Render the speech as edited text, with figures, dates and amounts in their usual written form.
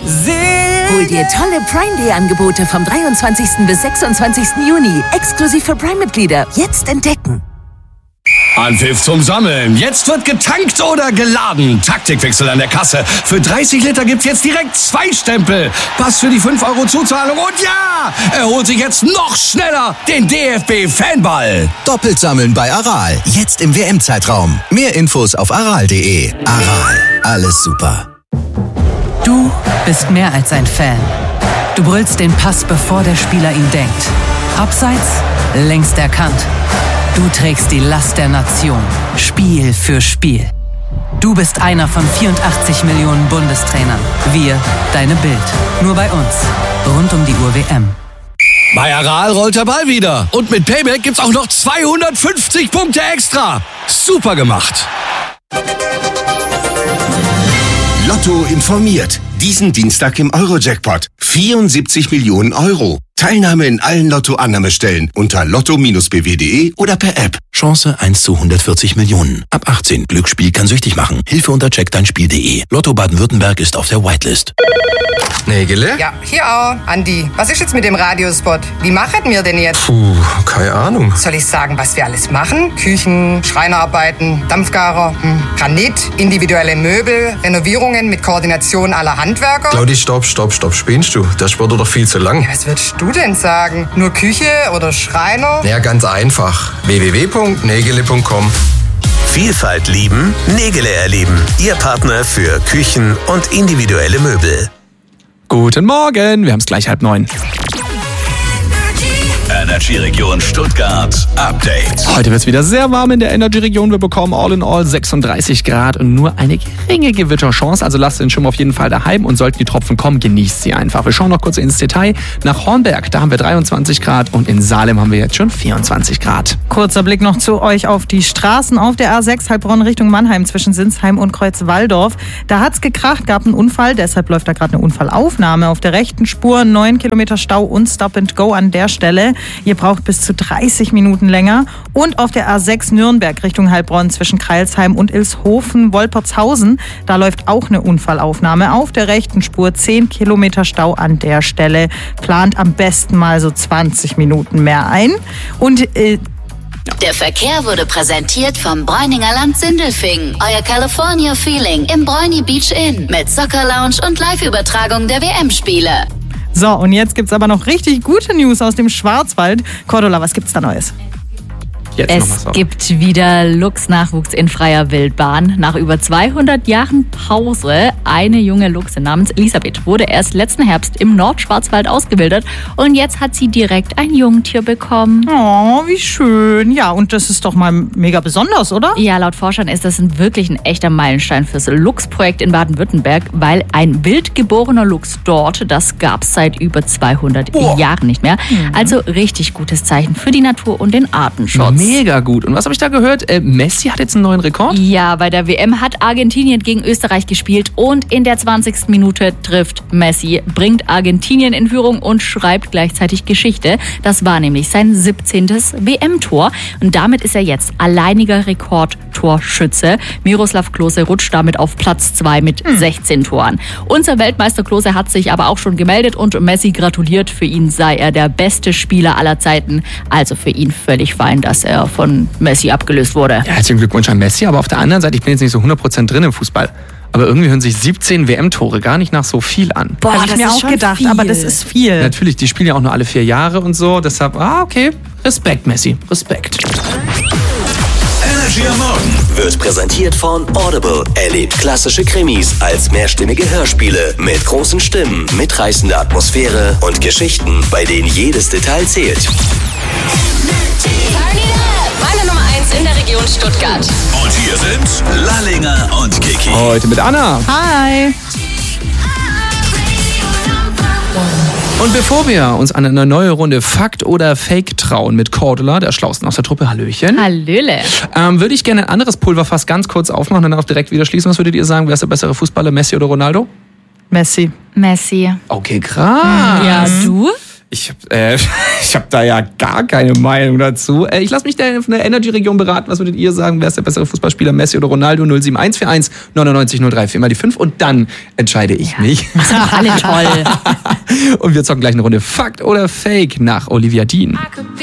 Hol dir tolle Prime Day Angebote vom 23. bis 26. Juni. Exklusiv für Prime-Mitglieder. Jetzt entdecken. Anpfiff zum Sammeln. Jetzt wird getankt oder geladen. Taktikwechsel an der Kasse. Für 30 Liter gibt's jetzt direkt 2 Stempel. Pass für die 5 € Zuzahlung. Und ja, er holt sich jetzt noch schneller den DFB-Fanball. Doppelt sammeln bei Aral. Jetzt im WM-Zeitraum. Mehr Infos auf aral.de. Aral. Alles super. Du bist mehr als ein Fan. Du brüllst den Pass, bevor der Spieler ihn denkt. Abseits, längst erkannt. Du trägst die Last der Nation, Spiel für Spiel. Du bist einer von 84 Millionen Bundestrainern. Wir, deine Bild. Nur bei uns. Rund um die Uhr WM. Bei Aral rollt der Ball wieder. Und mit Payback gibt's auch noch 250 Punkte extra. Super gemacht. Lotto informiert. Diesen Dienstag im Euro-Jackpot. 74 Millionen €. Teilnahme in allen Lotto-Annahmestellen unter lotto-bw.de oder per App. Chance 1 zu 140 Millionen. Ab 18. Glücksspiel kann süchtig machen. Hilfe unter checkdeinspiel.de. Lotto Baden-Württemberg ist auf der Whitelist. Nägele? Ja, hier auch. Andi, was ist jetzt mit dem Radiospot? Wie machen wir denn jetzt? Keine Ahnung. Soll ich sagen, was wir alles machen? Küchen, Schreinerarbeiten, Dampfgarer, Granit, individuelle Möbel, Renovierungen mit Koordination aller Handwerker? Claudi, stopp. Spinnst du? Der Sport wird doch viel zu lang. Ja, was würdest du denn sagen? Nur Küche oder Schreiner? Ja, ganz einfach. www.nägele.com. Vielfalt lieben, Nägele erleben. Ihr Partner für Küchen und individuelle Möbel. Guten Morgen, wir haben es gleich 8:30. Energy-Region Stuttgart Update. Heute wird es wieder sehr warm in der Energy-Region. Wir bekommen all in all 36 Grad und nur eine geringe Gewitterchance. Also lasst den Schirm auf jeden Fall daheim und sollten die Tropfen kommen, genießt sie einfach. Wir schauen noch kurz ins Detail. Nach Hornberg, da haben wir 23 Grad und in Salem haben wir jetzt schon 24 Grad. Kurzer Blick noch zu euch auf die Straßen auf der A6 Heilbronn Richtung Mannheim zwischen Sinsheim und Kreuzwaldorf. Da hat's gekracht, gab einen Unfall, deshalb läuft da gerade eine Unfallaufnahme. Auf der rechten Spur 9 Kilometer Stau und Stop and Go an der Stelle. Ihr braucht bis zu 30 Minuten länger. Und auf der A6 Nürnberg Richtung Heilbronn zwischen Kreilsheim und Ilshofen-Wolpertshausen. Da läuft auch eine Unfallaufnahme. Auf der rechten Spur 10 Kilometer Stau an der Stelle. Plant am besten mal so 20 Minuten mehr ein. Und der Verkehr wurde präsentiert vom Bräuninger Land Sindelfingen. Euer California Feeling im Bräuni Beach Inn mit Soccer Lounge und Live-Übertragung der WM-Spiele. So, und jetzt gibt's aber noch richtig gute News aus dem Schwarzwald. Cordula, was gibt's da Neues? Es gibt wieder Luchsnachwuchs in freier Wildbahn. Nach über 200 Jahren Pause. Eine junge Luchse namens Elisabeth wurde erst letzten Herbst im Nordschwarzwald ausgewildert und jetzt hat sie direkt ein Jungtier bekommen. Oh, wie schön. Ja, und das ist doch mal mega besonders, oder? Ja, laut Forschern ist das wirklich ein echter Meilenstein fürs Luchsprojekt in Baden-Württemberg, weil ein wild geborener Luchs dort, das gab's seit über 200 Jahren nicht mehr. Also richtig gutes Zeichen für die Natur und den Artenschutz. Mega gut. Und was habe ich da gehört? Messi hat jetzt einen neuen Rekord? Ja, bei der WM hat Argentinien gegen Österreich gespielt und in der 20. Minute trifft Messi, bringt Argentinien in Führung und schreibt gleichzeitig Geschichte. Das war nämlich sein 17. WM-Tor und damit ist er jetzt alleiniger Rekordtorschütze. Miroslav Klose rutscht damit auf Platz 2 mit 16 Toren. Unser Weltmeister Klose hat sich aber auch schon gemeldet und Messi gratuliert. Für ihn sei er der beste Spieler aller Zeiten. Also für ihn völlig fein, dass er von Messi abgelöst wurde. Ja, herzlichen Glückwunsch an Messi, aber auf der anderen Seite, ich bin jetzt nicht so 100% drin im Fußball, aber irgendwie hören sich 17 WM-Tore gar nicht nach so viel an. Boah, habe ich mir auch gedacht, viel. Aber das ist viel. Natürlich, die spielen ja auch nur alle 4 Jahre und so, deshalb, okay, Respekt Messi, Respekt. Energy am Morgen wird präsentiert von Audible. Erlebt klassische Krimis als mehrstimmige Hörspiele mit großen Stimmen, mitreißender Atmosphäre und Geschichten, bei denen jedes Detail zählt. Meine Nummer 1 in der Region Stuttgart. Und hier sind Lallinger und Kiki. Heute mit Anna. Hi. Und bevor wir uns an eine neue Runde Fakt oder Fake trauen mit Cordula, der Schlausten aus der Truppe, Hallöchen. Hallöle. Würde ich gerne ein anderes Pulverfass ganz kurz aufmachen und dann auch direkt wieder schließen. Was würdet ihr sagen, wer ist der bessere Fußballer, Messi oder Ronaldo? Messi. Messi. Okay, krass. Ja, du? Ich hab da ja gar keine Meinung dazu. Ich lasse mich da von der Energy-Region beraten. Was würdet ihr sagen? Wer ist der bessere Fußballspieler, Messi oder Ronaldo? 07141 99 03 4 mal die 5 und dann entscheide ich mich. Das sind doch alle toll. Und wir zocken gleich eine Runde Fakt oder Fake nach Olivia Dean.